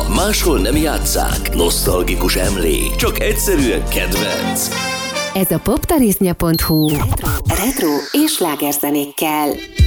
Máshol nem játsszák, nosztalgikus emlék, csak egyszerűen kedvenc. Ez a poptarisznya.hu retro és slágerzenékkel.